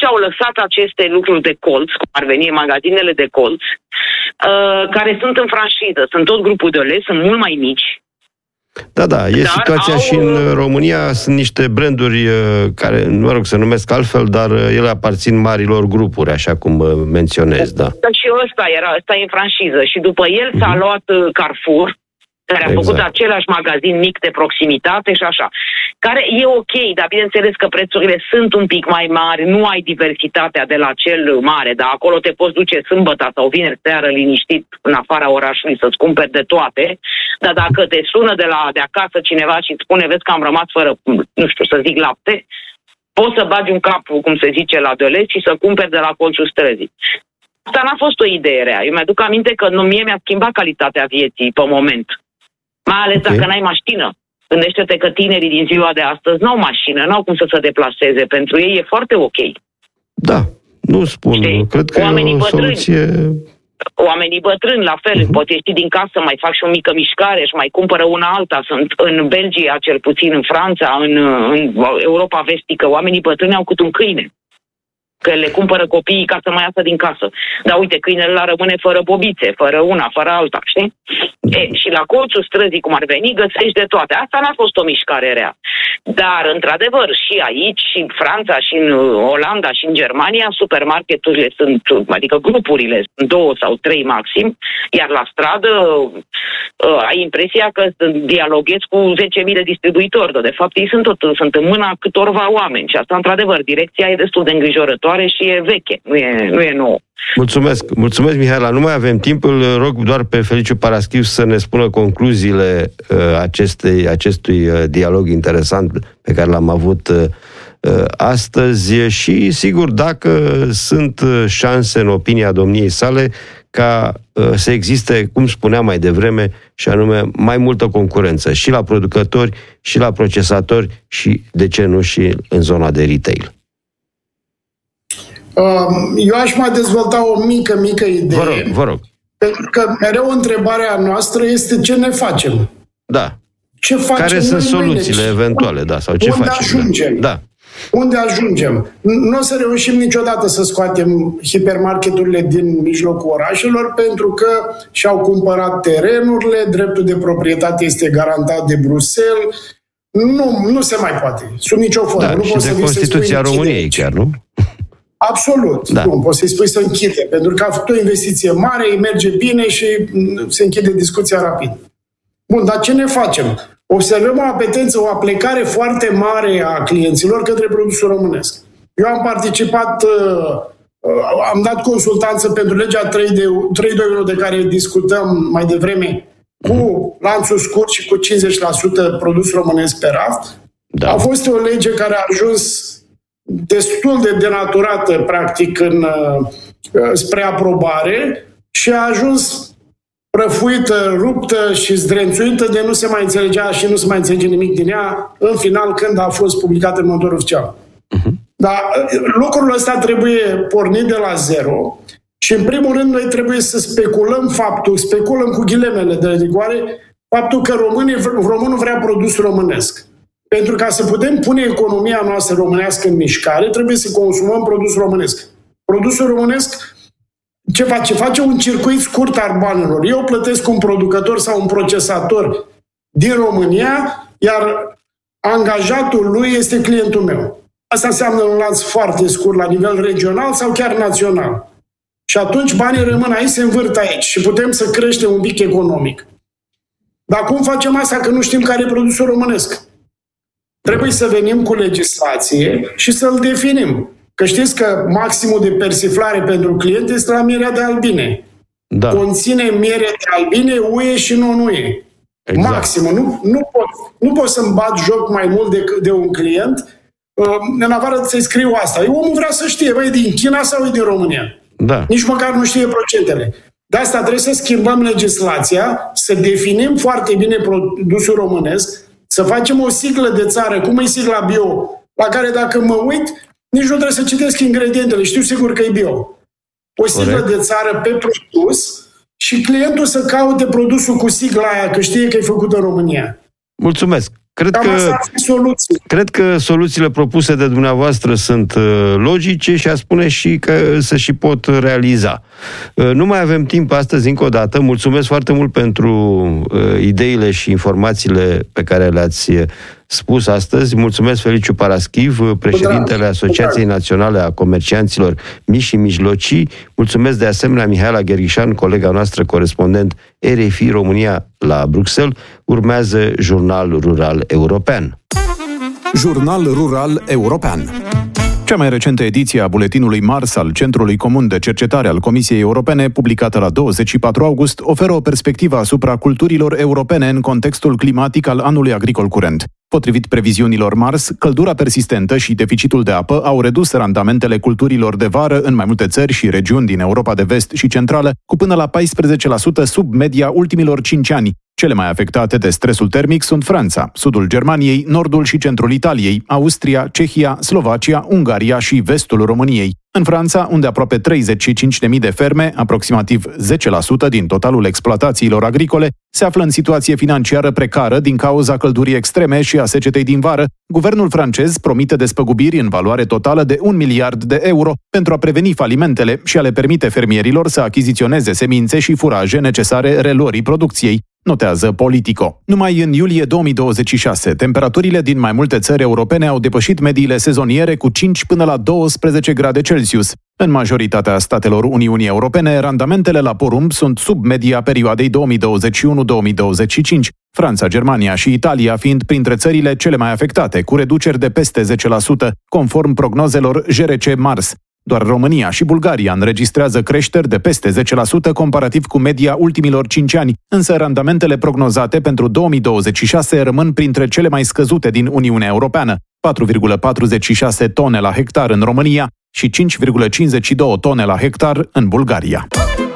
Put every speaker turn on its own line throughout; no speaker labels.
au lăsat aceste lucruri de colț, cum ar veni magazinele de colț, care sunt în franșiză. Sunt tot grupul de Delhaize, sunt mult mai mici.
Da, situația și în România. Sunt niște branduri care, mă rog, se numesc altfel, dar ele aparțin marilor grupuri, așa cum menționez, da.
Și ăsta e în franșiză. Și după el s-a luat Carrefour, care a făcut același magazin mic de proximitate și așa. Care e ok, dar bineînțeles că prețurile sunt un pic mai mari, nu ai diversitatea de la cel mare, dar acolo te poți duce sâmbătă sau vineri seară liniștit în afara orașului să-ți cumperi de toate, dar dacă te sună de acasă cineva și îți spune, vezi că am rămas fără, nu știu, să zic lapte, poți să bagi un cap, cum se zice, la Delhaize și să cumperi de la colțul străzii. Asta n-a fost o idee rea. Eu mi-aduc aminte că mie mi-a schimbat calitatea vieții pe moment. Mai ales dacă n-ai mașină. Gândește-te că tinerii din ziua de astăzi n-au mașină, n-au cum să se deplaseze. Pentru ei e foarte ok.
Da, nu spun. Știi? Cred că
oamenii
e o soluție...
Oamenii bătrâni, la fel, pot ieși din casă, mai fac și o mică mișcare și mai cumpără una alta. Sunt în Belgia, cel puțin în Franța, în Europa vestică, oamenii bătrâni au cât un câine. Că le cumpără copiii ca să mai iasă din casă. Dar uite, câinele ăla rămâne fără bobițe, fără una, fără alta, știi? Și la colțul străzii, cum ar veni, găsești de toate. Asta n-a fost o mișcare rea. Dar, într-adevăr, și aici, și în Franța, și în Olanda, și în Germania, supermarketurile sunt, adică grupurile sunt 2 sau 3 maxim, iar la stradă ai impresia că dialoghezi cu 10.000 de distribuitori, dar de fapt ei sunt în mâna câtorva oameni. Și asta, într-adevăr, direcția e destul de îngrijorătoare și e veche, nu e nouă.
Mulțumesc, Mihaela. Nu mai avem timp, îl rog doar pe Feliciu Paraschiv să ne spună concluziile acestui dialog interesant pe care l-am avut astăzi și, sigur, dacă sunt șanse, în opinia domniei sale, ca să existe, cum spuneam mai devreme, și anume mai multă concurență și la producători, și la procesatori și, de ce nu, și în zona de retail.
Eu aș mai dezvolta o mică idee.
Vă rog.
Pentru că mereu întrebarea noastră este ce ne facem.
Da.
Ce facem?
Care sunt soluțiile eventuale, da, sau ce
unde
facem?
Ajungem?
Da.
Unde ajungem? Nu o să reușim niciodată să scoatem hipermarketurile din mijlocul orașelor pentru că și-au cumpărat terenurile, dreptul de proprietate este garantat de Bruxelles. Nu se mai poate. Sub nicio formă.
Da,
nu
și
poți
de Constituția României chiar, nu?
Absolut. Da. Nu poți să-i spui să închide, pentru că a făcut o investiție mare, îi merge bine și se închide discuția rapid. Bun, dar ce ne facem? Observăm o apetență, o aplecare foarte mare a clienților către produsul românesc. Eu am participat, am dat consultanță pentru legea 321 de care discutăm mai devreme, cu lanțul scurt și cu 50% produs românesc pe raft. Da. A fost o lege care a ajuns destul de denaturată, practic, spre aprobare și a ajuns prăfuită, ruptă și zdrențuită de nu se mai înțelegea și nu se mai înțelege nimic din ea în final când a fost publicată în motor oficial. Dar lucrul ăsta trebuie pornit de la zero și în primul rând noi trebuie să speculăm cu ghilemele de rigoare, faptul că românul vrea produs românesc. Pentru ca să putem pune economia noastră românească în mișcare, trebuie să consumăm produs românesc. Produsul românesc ce face? Face un circuit scurt al banilor. Eu plătesc un producător sau un procesator din România, iar angajatul lui este clientul meu. Asta înseamnă un lanț foarte scurt la nivel regional sau chiar național. Și atunci banii rămân aici, se învârt aici și putem să creștem un pic economic. Dar cum facem asta că nu știm care e produsul românesc? Trebuie să venim cu legislație și să-l definim. Că știți că maximul de persiflare pentru client este la mierea de albine. Da. Conține miere de albine, uie și non-uie. Exact. Maximul. Nu pot să-mi bat joc mai mult decât de un client în afară să-i scriu asta. Omul vrea să știe, e din China sau e din România.
Da.
Nici măcar nu știe procentele. De asta trebuie să schimbăm legislația, să definim foarte bine produsul românesc, să facem o siglă de țară, cum e sigla bio, la care dacă mă uit, nici nu trebuie să citesc ingredientele, știu sigur că e bio. O siglă de țară pe produs și clientul să caute produsul cu sigla aia, că știe că e făcut în România.
Mulțumesc! Cred că soluțiile propuse de dumneavoastră sunt logice și a spune și că se și pot realiza. Nu mai avem timp astăzi, încă o dată. Mulțumesc foarte mult pentru ideile și informațiile pe care le-ați spus astăzi. Mulțumesc, Feliciu Paraschiv, președintele Asociației Naționale a Comercianților Mici și Mijlocii. Mulțumesc de asemenea Mihaela Gherghișan, colega noastră, corespondent RFI România la Bruxelles. Urmează Jurnal Rural European.
Jurnal Rural European. Cea mai recentă ediție a buletinului Mars al Centrului Comun de Cercetare al Comisiei Europene, publicată la 24 august, oferă o perspectivă asupra culturilor europene în contextul climatic al anului agricol curent. Potrivit previziunilor Mars, căldura persistentă și deficitul de apă au redus randamentele culturilor de vară în mai multe țări și regiuni din Europa de Vest și Centrală, cu până la 14% sub media ultimilor 5 ani. Cele mai afectate de stresul termic sunt Franța, sudul Germaniei, nordul și centrul Italiei, Austria, Cehia, Slovacia, Ungaria și vestul României. În Franța, unde aproape 35.000 de ferme, aproximativ 10% din totalul exploatațiilor agricole, se află în situație financiară precară din cauza căldurii extreme și a secetei din vară, guvernul francez promite despăgubiri în valoare totală de 1 miliard de euro pentru a preveni falimentele și a le permite fermierilor să achiziționeze semințe și furaje necesare reluării producției, notează Politico. Numai în iulie 2026, temperaturile din mai multe țări europene au depășit mediile sezoniere cu 5 până la 12 grade Celsius. În majoritatea statelor Uniunii Europene, randamentele la porumb sunt sub media perioadei 2021-2025, Franța, Germania și Italia fiind printre țările cele mai afectate, cu reduceri de peste 10%, conform prognozelor JRC Mars. Doar România și Bulgaria înregistrează creșteri de peste 10% comparativ cu media ultimilor 5 ani, însă randamentele prognozate pentru 2026 rămân printre cele mai scăzute din Uniunea Europeană, 4,46 tone la hectar în România și 5,52 tone la hectar în Bulgaria.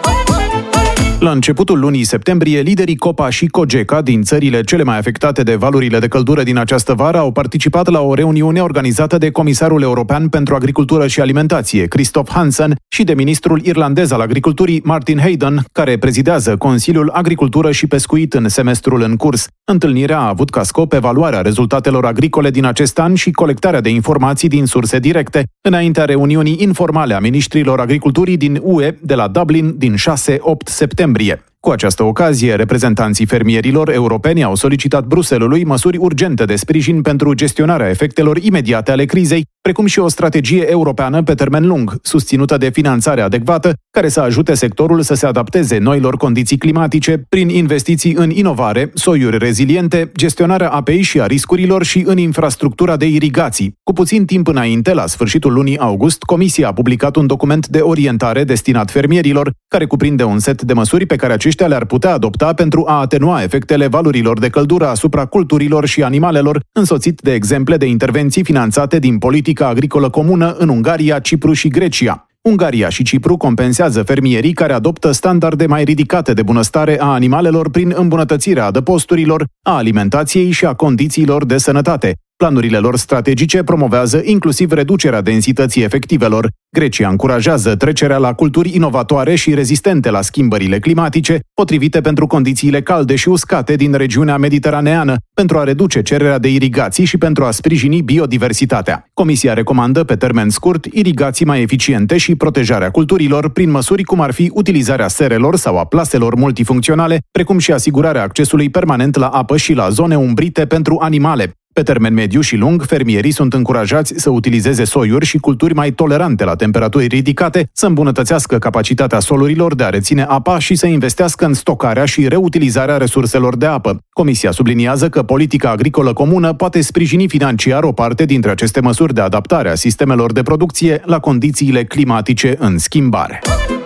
La începutul lunii septembrie, liderii COPA și COGECA din țările cele mai afectate de valurile de căldură din această vară au participat la o reuniune organizată de Comisarul European pentru Agricultură și Alimentație, Christophe Hansen, și de ministrul irlandez al agriculturii, Martin Hayden, care prezidează Consiliul Agricultură și Pescuit în semestrul în curs. Întâlnirea a avut ca scop evaluarea rezultatelor agricole din acest an și colectarea de informații din surse directe, înaintea reuniunii informale a ministrilor agriculturii din UE de la Dublin din 6-8 septembrie. Cu această ocazie, reprezentanții fermierilor europeni au solicitat Bruxellesului măsuri urgente de sprijin pentru gestionarea efectelor imediate ale crizei, precum și o strategie europeană pe termen lung, susținută de finanțare adecvată, care să ajute sectorul să se adapteze noilor condiții climatice prin investiții în inovare, soiuri reziliente, gestionarea apei și a riscurilor și în infrastructura de irigații. Cu puțin timp înainte, la sfârșitul lunii august, Comisia a publicat un document de orientare destinat fermierilor, care cuprinde un set de măsuri pe care aceștia le-ar putea adopta pentru a atenua efectele valurilor de căldură asupra culturilor și animalelor, însoțit de exemple de intervenții finanțate din politica agricolă comună în Ungaria, Cipru și Grecia. Ungaria și Cipru compensează fermierii care adoptă standarde mai ridicate de bunăstare a animalelor prin îmbunătățirea adăposturilor, a alimentației și a condițiilor de sănătate. Planurile lor strategice promovează inclusiv reducerea densității efectivelor. Grecia încurajează trecerea la culturi inovatoare și rezistente la schimbările climatice, potrivite pentru condițiile calde și uscate din regiunea mediteraneană, pentru a reduce cererea de irigații și pentru a sprijini biodiversitatea. Comisia recomandă pe termen scurt irigații mai eficiente și protejarea culturilor prin măsuri cum ar fi utilizarea serelor sau a plaselor multifuncționale, precum și asigurarea accesului permanent la apă și la zone umbrite pentru animale. Pe termen mediu și lung, fermierii sunt încurajați să utilizeze soiuri și culturi mai tolerante la temperaturi ridicate, să îmbunătățească capacitatea solurilor de a reține apa și să investească în stocarea și reutilizarea resurselor de apă. Comisia subliniază că politica agricolă comună poate sprijini financiar o parte dintre aceste măsuri de adaptare a sistemelor de producție la condițiile climatice în schimbare.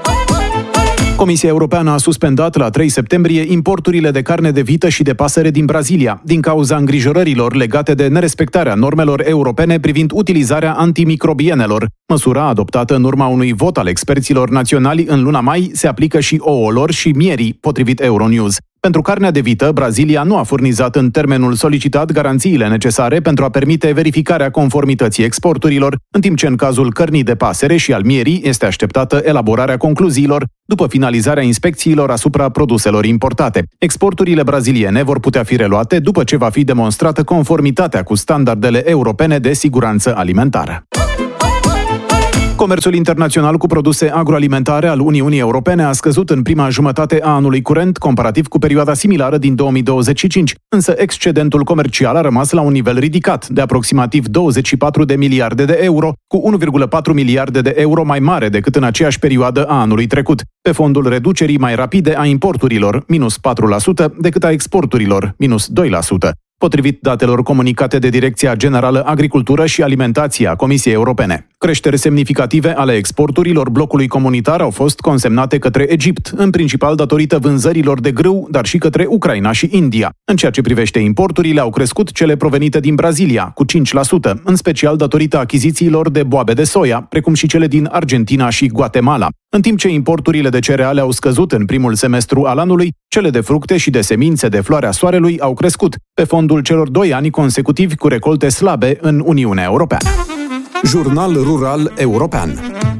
Comisia Europeană a suspendat la 3 septembrie importurile de carne de vită și de pasăre din Brazilia, din cauza îngrijorărilor legate de nerespectarea normelor europene privind utilizarea antimicrobienelor. Măsura adoptată în urma unui vot al experților naționali în luna mai se aplică și ouălor și mierii, potrivit Euronews. Pentru carnea de vită, Brazilia nu a furnizat în termenul solicitat garanțiile necesare pentru a permite verificarea conformității exporturilor, în timp ce în cazul cărnii de pasăre și al mierii este așteptată elaborarea concluziilor după finalizarea inspecțiilor asupra produselor importate. Exporturile braziliene vor putea fi reluate după ce va fi demonstrată conformitatea cu standardele europene de siguranță alimentară. Comerțul internațional cu produse agroalimentare al Uniunii Europene a scăzut în prima jumătate a anului curent, comparativ cu perioada similară din 2025, însă excedentul comercial a rămas la un nivel ridicat, de aproximativ 24 de miliarde de euro, cu 1,4 miliarde de euro mai mare decât în aceeași perioadă a anului trecut, pe fondul reducerii mai rapide a importurilor, minus 4%, decât a exporturilor, minus 2%. Potrivit datelor comunicate de Direcția Generală Agricultură și Alimentație a Comisiei Europene. Creșteri semnificative ale exporturilor blocului comunitar au fost consemnate către Egipt, în principal datorită vânzărilor de grâu, dar și către Ucraina și India. În ceea ce privește importurile, au crescut cele provenite din Brazilia, cu 5%, în special datorită achizițiilor de boabe de soia, precum și cele din Argentina și Guatemala. În timp ce importurile de cereale au scăzut în primul semestru al anului, cele de fructe și de semințe de floarea soarelui au crescut, pe fondul celor 2 ani consecutivi cu recolte slabe în Uniunea Europeană.
Jurnal Rural European.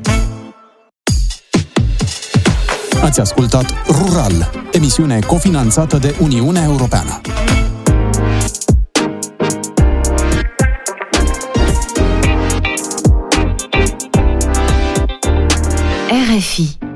Ați ascultat Rural, emisiune cofinanțată de Uniunea Europeană.
RFI